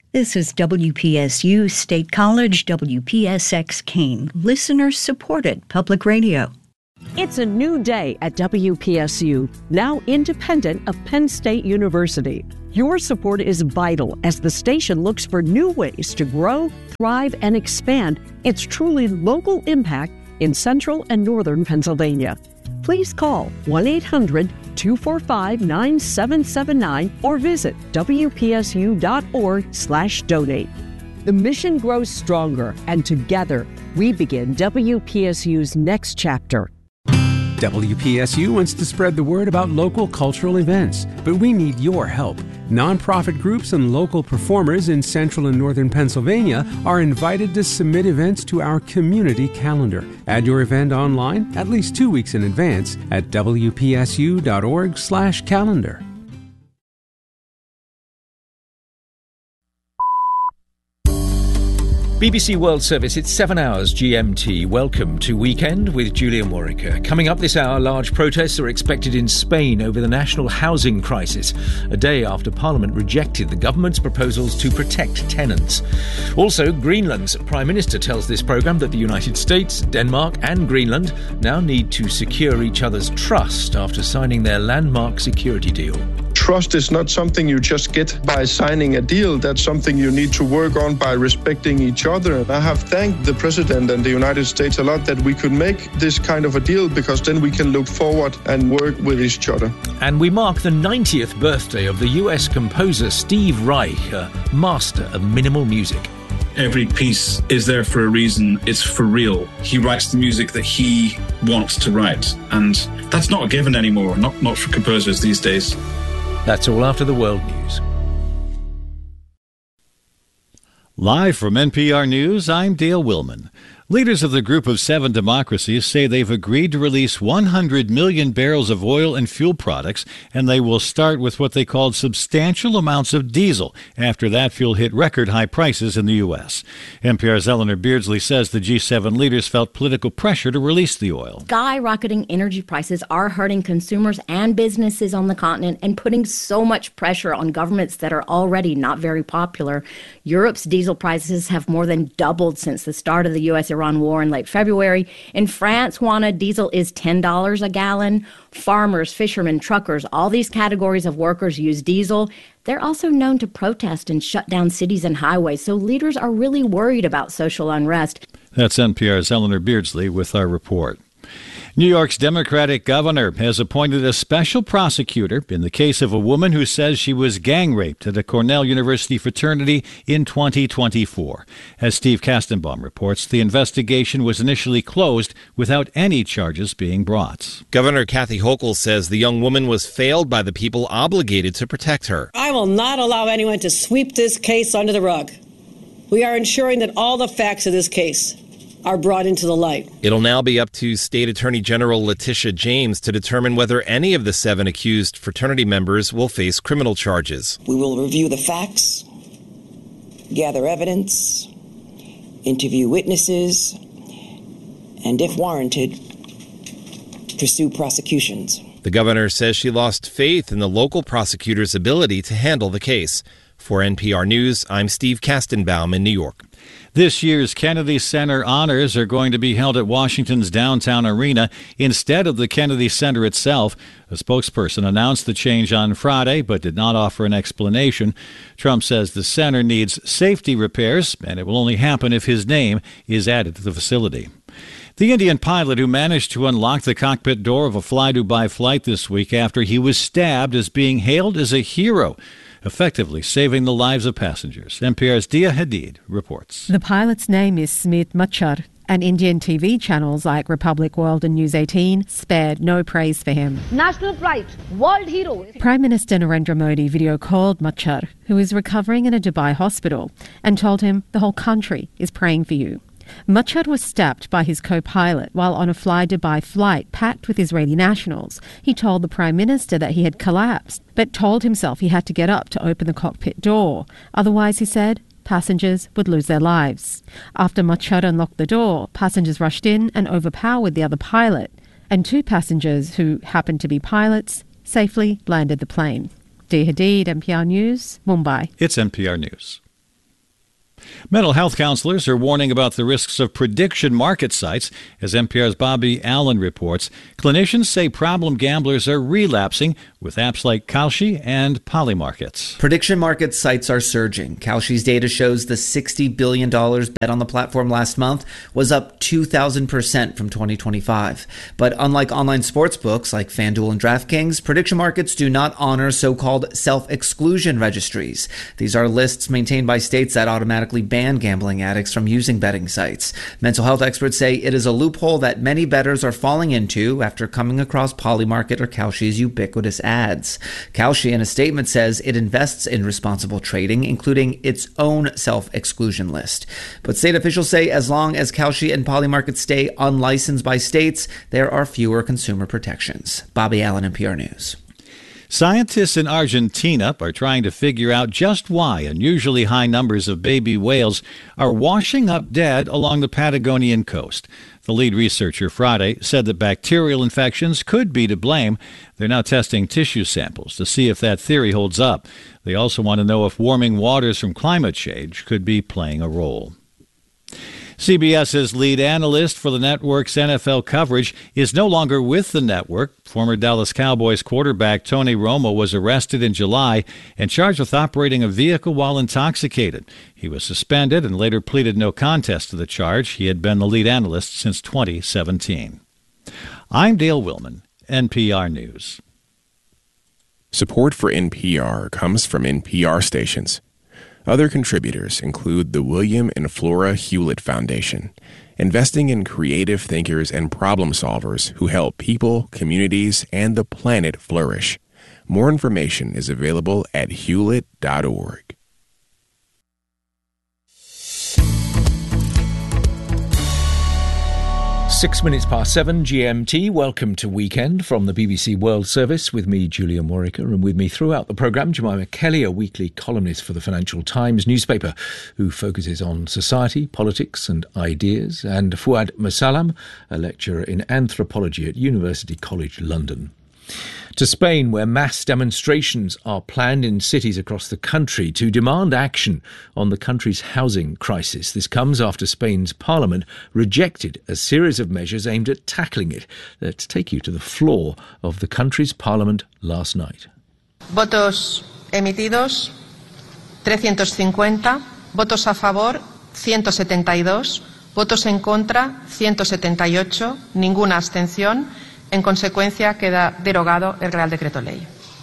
This is WPSU State College, WPSX Keene, listener-supported public radio. It's a new day at WPSU, now independent of Penn State University. Your support is vital as the station looks for new ways to grow, thrive, and expand its truly local impact in central and northern Pennsylvania. Please call 1-800-245-9779 or visit wpsu.org/donate. The mission grows stronger, and together we begin WPSU's next chapter. WPSU wants to spread the word about local cultural events, but we need your help. Nonprofit groups and local performers in central and northern Pennsylvania are invited to submit events to our community calendar. Add your event online at least 2 weeks in advance at wpsu.org/calendar. BBC World Service, it's 7 hours GMT. Welcome to Weekend with Julian Warwicker. Coming up this hour, large protests are expected in Spain over the national housing crisis, a day after Parliament rejected the government's proposals to protect tenants. Also, Greenland's Prime Minister tells this programme that the United States, Denmark and Greenland now need to secure each other's trust after signing their landmark security deal. Trust is not something you just get by signing a deal. That's something you need to work on by respecting each other. I have thanked the President and the United States a lot that we could make this kind of a deal, because then we can look forward and work with each other. And we mark the 90th birthday of the US composer Steve Reich, a master of minimal music. Every piece is there for a reason. It's for real. He writes the music that he wants to write. And that's not a given anymore, not for composers these days. That's all after the world news. Live from NPR News, I'm Dale Willman. Leaders of the Group of Seven Democracies say they've agreed to release 100 million barrels of oil and fuel products, and they will start with what they called substantial amounts of diesel after that fuel hit record-high prices in the U.S. NPR's Eleanor Beardsley says the G7 leaders felt political pressure to release the oil. Skyrocketing energy prices are hurting consumers and businesses on the continent and putting so much pressure on governments that are already not very popular. Europe's diesel prices have more than doubled since the start of the U.S.-Iran war in late February. In France, Juana, diesel is $10 a gallon. Farmers, fishermen, truckers, all these categories of workers use diesel. They're also known to protest and shut down cities and highways, so leaders are really worried about social unrest. That's NPR's Eleanor Beardsley with our report. New York's Democratic governor has appointed a special prosecutor in the case of a woman who says she was gang raped at a Cornell University fraternity in 2024. As Steve Kastenbaum reports, the investigation was initially closed without any charges being brought. Governor Kathy Hochul says the young woman was failed by the people obligated to protect her. I will not allow anyone to sweep this case under the rug. We are ensuring that all the facts of this case are brought into the light. It'll now be up to State Attorney General Letitia James to determine whether any of the 7 accused fraternity members will face criminal charges. We will review the facts, gather evidence, interview witnesses, and if warranted, pursue prosecutions. The governor says she lost faith in the local prosecutor's ability to handle the case. For NPR News, I'm Steve Kastenbaum in New York. This year's Kennedy Center Honors are going to be held at Washington's downtown arena instead of the Kennedy Center itself. A spokesperson announced the change on Friday, but did not offer an explanation. Trump says the center needs safety repairs, and it will only happen if his name is added to the facility. The Indian pilot who managed to unlock the cockpit door of a fly-Dubai flight this week after he was stabbed is being hailed as a hero, effectively saving the lives of passengers. NPR's Dia Hadid reports. The pilot's name is Smit Machar, and Indian TV channels like Republic World and News 18 spared no praise for him. National pride, world hero. Prime Minister Narendra Modi video called Machar, who is recovering in a Dubai hospital, and told him the whole country is praying for you. Machar was stabbed by his co-pilot while on a fly-Dubai flight packed with Israeli nationals. He told the Prime Minister that he had collapsed, but told himself he had to get up to open the cockpit door. Otherwise, he said, passengers would lose their lives. After Machar unlocked the door, passengers rushed in and overpowered the other pilot, and 2 passengers who happened to be pilots safely landed the plane. Dia Hadid, NPR News, Mumbai. It's NPR News. Mental health counselors are warning about the risks of prediction market sites. As NPR's Bobby Allen reports, clinicians say problem gamblers are relapsing with apps like Kalshi and Polymarkets. Prediction market sites are surging. Kalshi's data shows the $60 billion bet on the platform last month was up 2,000% from 2025. But unlike online sports books like FanDuel and DraftKings, prediction markets do not honor so-called self-exclusion registries. These are lists maintained by states that automatically ban gambling addicts from using betting sites. Mental health experts say it is a loophole that many bettors are falling into after coming across Polymarket or Kalshi's ubiquitous ads. Kalshi, in a statement, says it invests in responsible trading, including its own self-exclusion list. But state officials say as long as Kalshi and Polymarket stay unlicensed by states, there are fewer consumer protections. Bobby Allen, NPR News. Scientists in Argentina are trying to figure out just why unusually high numbers of baby whales are washing up dead along the Patagonian coast. The lead researcher Friday said that bacterial infections could be to blame. They're now testing tissue samples to see if that theory holds up. They also want to know if warming waters from climate change could be playing a role. CBS's lead analyst for the network's NFL coverage is no longer with the network. Former Dallas Cowboys quarterback Tony Romo was arrested in July and charged with operating a vehicle while intoxicated. He was suspended and later pleaded no contest to the charge. He had been the lead analyst since 2017. I'm Dale Willman, NPR News. Support for NPR comes from NPR stations. Other contributors include the William and Flora Hewlett Foundation, investing in creative thinkers and problem solvers who help people, communities, and the planet flourish. More information is available at hewlett.org. 7:06 GMT. Welcome to Weekend from the BBC World Service with me, Julian Warwicker, and with me throughout the programme, Jemima Kelly, a weekly columnist for the Financial Times newspaper who focuses on society, politics and ideas, and Fouad Moussalam, a lecturer in anthropology at University College London. To Spain, where mass demonstrations are planned in cities across the country to demand action on the country's housing crisis. This comes after Spain's parliament rejected a series of measures aimed at tackling it. Let's take you to the floor of the country's parliament last night. Votos emitidos, 350. Votos a favor, 172. Votos en contra, 178. Ninguna abstención. En consecuencia, queda derogado el Real Decreto Ley.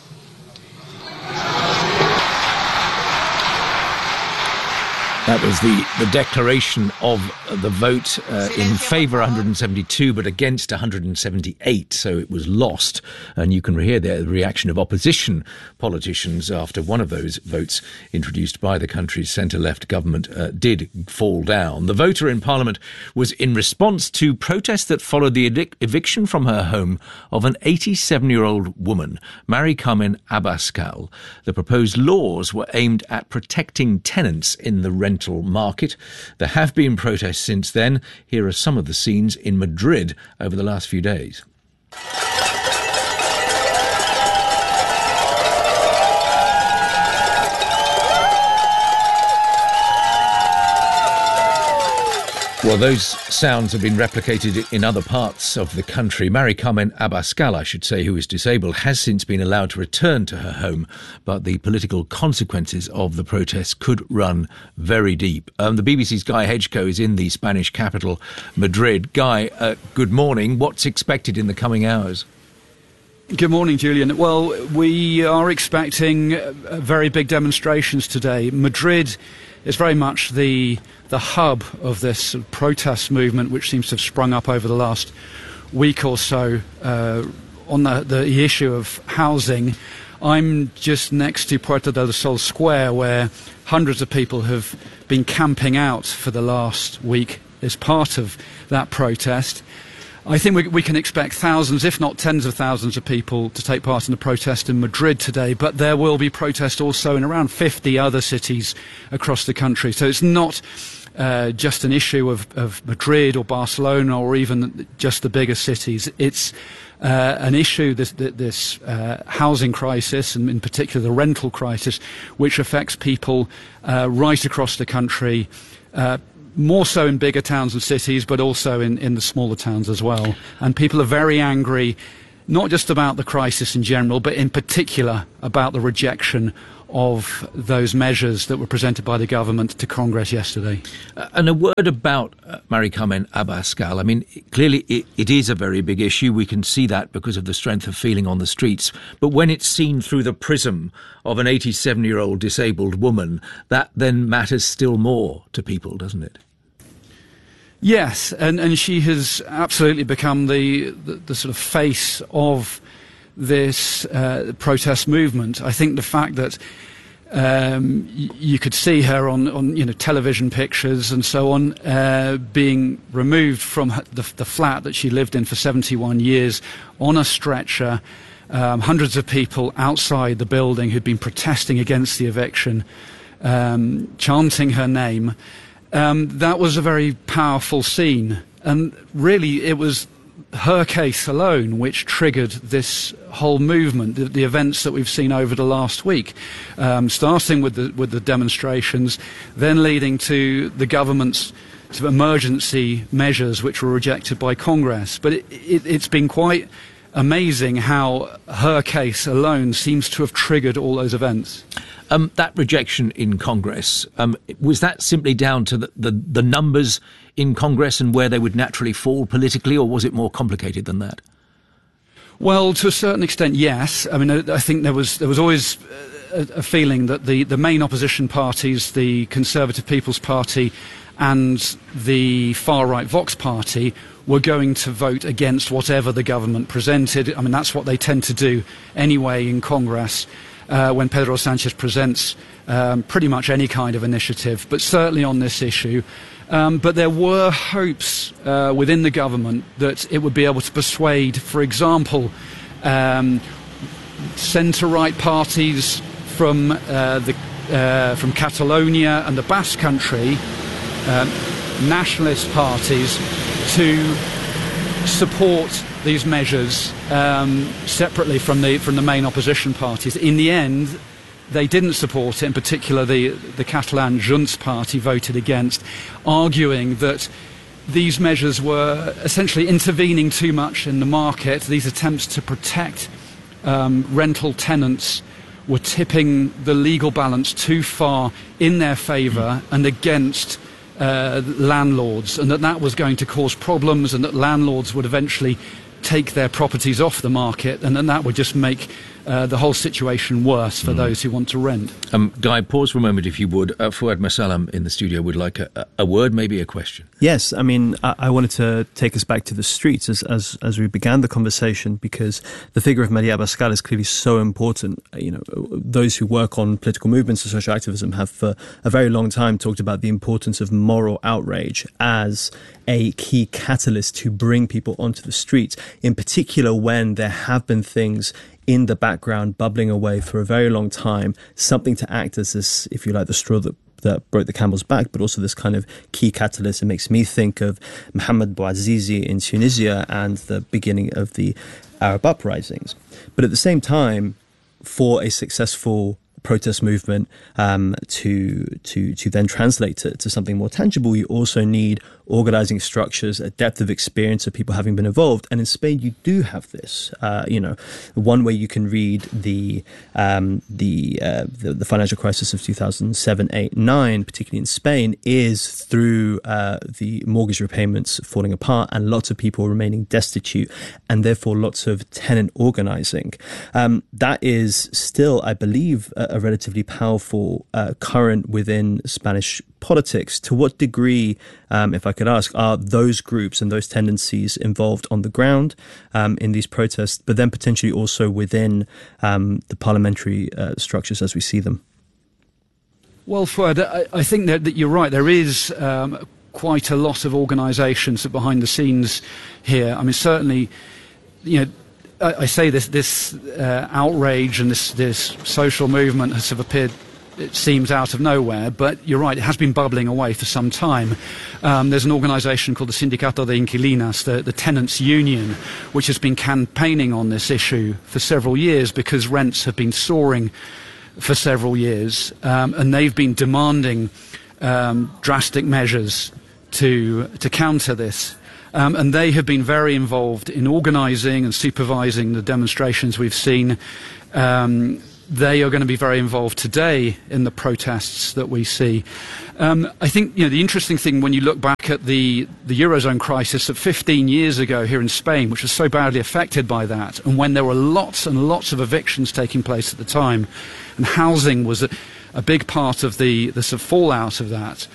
That was the declaration of the vote in favour 172 but against 178, so it was lost. And you can hear the reaction of opposition politicians after one of those votes introduced by the country's centre-left government did fall down. The voter in Parliament was in response to protests that followed the eviction from her home of an 87-year-old woman, Mary Carmen Abascal. The proposed laws were aimed at protecting tenants in the rental market. There have been protests since then. Here are some of the scenes in Madrid over the last few days. Well, those sounds have been replicated in other parts of the country. Mary Carmen Abascal, I should say, who is disabled, has since been allowed to return to her home, but the political consequences of the protests could run very deep. The BBC's Guy Hedgecoe is in the Spanish capital, Madrid. Guy, good morning. What's expected in the coming hours? Good morning, Julian. Well, we are expecting very big demonstrations today. Madrid is very much the hub of this protest movement, which seems to have sprung up over the last week or so on the issue of housing. I'm just next to Puerta del Sol Square, where hundreds of people have been camping out for the last week as part of that protest. I think we can expect thousands, if not tens of thousands of people to take part in the protest in Madrid today, but there will be protests also in around 50 other cities across the country. So it's not just an issue of Madrid or Barcelona or even just the bigger cities. It's an issue, this housing crisis, and in particular the rental crisis, which affects people right across the country, more so in bigger towns and cities, but also in the smaller towns as well. And people are very angry, not just about the crisis in general, but in particular about the rejection of those measures that were presented by the government to Congress yesterday. And a word about Mari-Carmen Abascal. I mean, clearly it is a very big issue. We can see that because of the strength of feeling on the streets. But when it's seen through the prism of an 87-year-old disabled woman, that then matters still more to people, doesn't it? Yes, and she has absolutely become the sort of face of this protest movement. I think the fact that you could see her on television pictures and so on, being removed from the flat that she lived in for 71 years on a stretcher, hundreds of people outside the building who'd been protesting against the eviction, chanting her name. That was a very powerful scene, and really it was her case alone which triggered this whole movement, the events that we've seen over the last week, starting with the demonstrations, then leading to the government's sort of emergency measures which were rejected by Congress. But it's been quite amazing how her case alone seems to have triggered all those events. That rejection in Congress, was that simply down to the numbers in Congress and where they would naturally fall politically, or was it more complicated than that? Well, to a certain extent, yes. I mean, I think there was always a feeling that the main opposition parties, the Conservative People's Party and the far-right Vox Party, were going to vote against whatever the government presented. I mean, that's what they tend to do anyway in Congress. When Pedro Sanchez presents pretty much any kind of initiative, but certainly on this issue. But there were hopes within the government that it would be able to persuade, for example, centre-right parties from Catalonia and the Basque Country, nationalist parties, to support these measures separately from the main opposition parties. In the end, they didn't support it. In particular, the Catalan Junts party voted against, arguing that these measures were essentially intervening too much in the market. These attempts to protect rental tenants were tipping the legal balance too far in their favour and against landlords, and that was going to cause problems, and that landlords would eventually take their properties off the market, and then that would just make the whole situation worse for those who want to rent. Guy, pause for a moment if you would. Fouad Masalam in the studio would like a word, maybe a question. Yes, I mean, I wanted to take us back to the streets as we began the conversation, because the figure of Maria Abascal is clearly so important. You know, those who work on political movements and social activism have for a very long time talked about the importance of moral outrage as a key catalyst to bring people onto the streets, in particular when there have been things in the background bubbling away for a very long time, something to act as this, if you like, the straw that broke the camel's back, but also this kind of key catalyst. It makes me think of Mohamed Bouazizi in Tunisia and the beginning of the Arab uprisings. But at the same time, for a successful protest movement to then translate to something more tangible, you also need organizing structures, a depth of experience of people having been involved. And in Spain, you do have this. One way you can read the financial crisis of 2007, 8, 9, particularly in Spain, is through the mortgage repayments falling apart and lots of people remaining destitute, and therefore lots of tenant organizing. That is still, I believe, a relatively powerful current within Spanish politics. To what degree, if I could ask, are those groups and those tendencies involved on the ground in these protests, but then potentially also within the parliamentary structures as we see them? Well, Fouad, I think that you're right. There is quite a lot of organisations behind the scenes here. I mean, certainly, I say this outrage and this social movement has sort of appeared it seems out of nowhere, but you're right, it has been bubbling away for some time. There's an organisation called the Sindicato de Inquilinas, the tenants' union, which has been campaigning on this issue for several years because rents have been soaring for several years, and they've been demanding drastic measures to counter this. And they have been very involved in organising and supervising the demonstrations we've seen. They are going to be very involved today in the protests that we see. I think the interesting thing when you look back at the Eurozone crisis of 15 years ago here in Spain, which was so badly affected by that, and when there were lots and lots of evictions taking place at the time, and housing was a big part of the sort of fallout of that,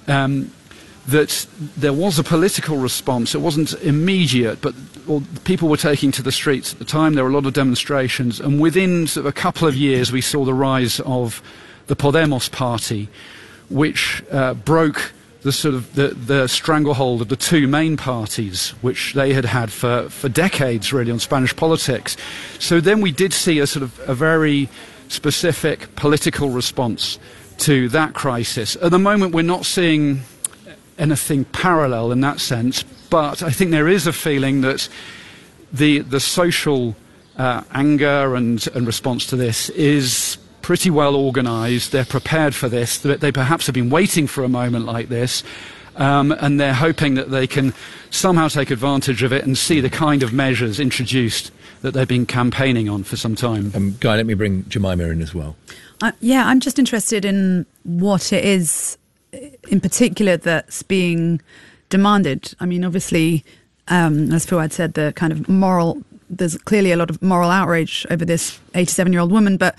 that there was a political response. It wasn't immediate, but people were taking to the streets at the time. There were a lot of demonstrations, and within sort of a couple of years we saw the rise of the Podemos party, which broke the sort of the stranglehold of the two main parties, which they had for decades really on Spanish politics. So then we did see a sort of a very specific political response to that crisis. At the moment we're not seeing anything parallel in that sense, but I think there is a feeling that the social anger and response to this is pretty well organised. They're prepared for this. They perhaps have been waiting for a moment like this, and they're hoping that they can somehow take advantage of it and see the kind of measures introduced that they've been campaigning on for some time. Guy, let me bring Jemima in as well. I'm just interested in what it is in particular that's being demanded. I mean, obviously, as Fuad said, the kind of there's clearly a lot of moral outrage over this 87-year-old woman, but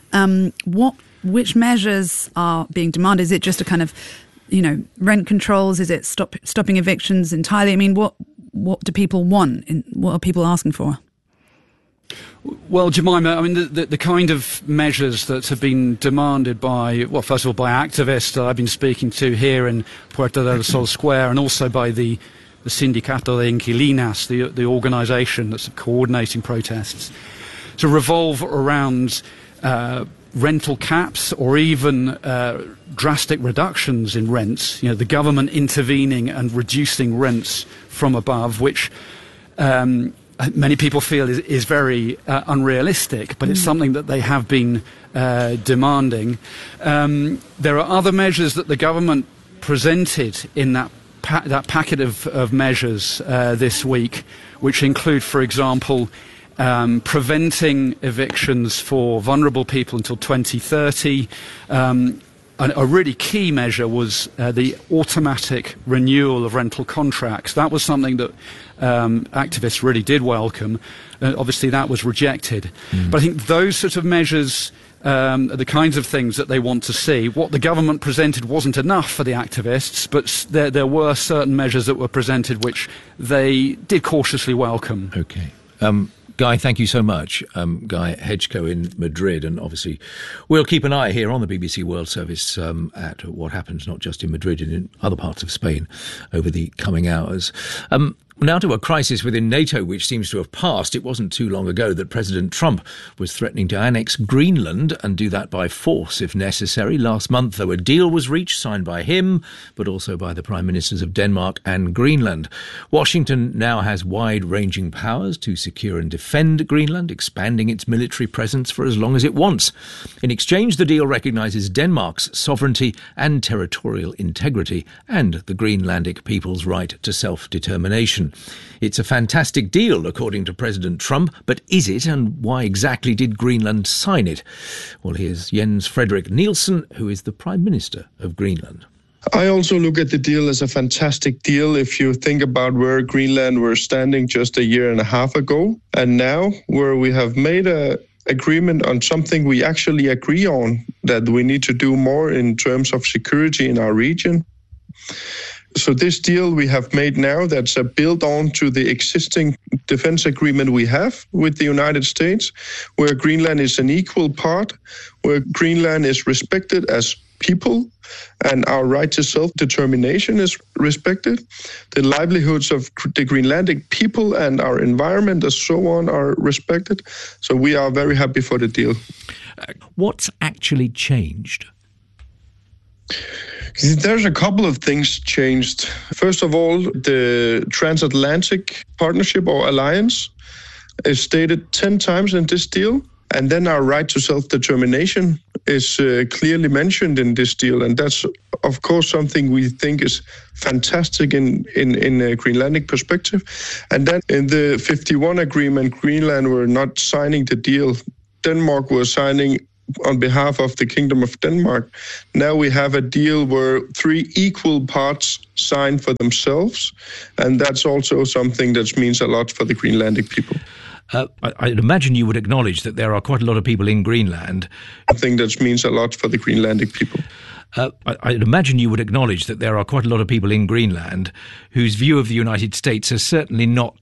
which measures are being demanded? Is it just a kind of, rent controls? Is it stopping evictions entirely? I mean, what do people want? What are people asking for? Well, Jemima, I mean, the kind of measures that have been demanded by, first of all, by activists that I've been speaking to here in Puerta del Sol Square, and also by the Sindicato de Inquilinas, the organisation that's coordinating protests, to revolve around rental caps or even drastic reductions in rents. The government intervening and reducing rents from above, which many people feel is very unrealistic, but it's something that they have been demanding. There are other measures that the government presented in that packet of measures this week, which include, for example, preventing evictions for vulnerable people until 2030. A really key measure was the automatic renewal of rental contracts. That was something that activists really did welcome. Obviously, that was rejected. But I think those sort of measures are the kinds of things that they want to see. What the government presented wasn't enough for the activists, but there were certain measures that were presented which they did cautiously welcome. Okay. Guy, thank you so much. Guy Hedgecoe in Madrid. And obviously, we'll keep an eye here on the BBC World Service at what happens not just in Madrid and in other parts of Spain over the coming hours. Now to a crisis within NATO, which seems to have passed. It wasn't too long ago that President Trump was threatening to annex Greenland and do that by force if necessary. Last month, though, a deal was reached, signed by him, but also by the Prime Ministers of Denmark and Greenland. Washington now has wide-ranging powers to secure and defend Greenland, expanding its military presence for as long as it wants. In exchange, the deal recognises Denmark's sovereignty and territorial integrity and the Greenlandic people's right to self-determination. It's a fantastic deal, according to President Trump, but is it, and why exactly did Greenland sign it? Well, here's Jens Frederik Nielsen, who is the Prime Minister of Greenland. I also look at the deal as a fantastic deal if you think about where Greenland were standing just a year and a half ago, and now where we have made an agreement on something we actually agree on, that we need to do more in terms of security in our region. So this deal we have made now, that's a build on to the existing defense agreement we have with the United States, where Greenland is an equal part, where Greenland is respected as people and our right to self-determination is respected. The livelihoods of the Greenlandic people and our environment and so on are respected. So we are very happy for the deal. What's actually changed? There's a couple of things changed. First of all, the transatlantic partnership or alliance is stated 10 times in this deal. And then our right to self-determination is clearly mentioned in this deal. And that's, of course, something we think is fantastic in a Greenlandic perspective. And then in the 51 agreement, Greenland were not signing the deal. Denmark was signing on behalf of the Kingdom of Denmark. Now we have a deal where 3 equal parts sign for themselves. And that's also something that means a lot for the Greenlandic people. I'd imagine you would acknowledge that there are quite a lot of people in Greenland. Something that means a lot for the Greenlandic people. I'd imagine you would acknowledge that there are quite a lot of people in Greenland whose view of the United States has certainly not